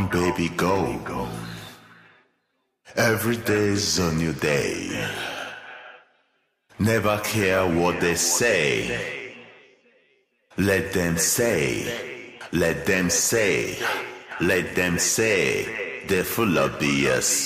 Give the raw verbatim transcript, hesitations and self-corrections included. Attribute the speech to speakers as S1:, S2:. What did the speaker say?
S1: baby, go. Every day is a new day. Never care what they say. Let them say, let them say, let them say, they're full of B S.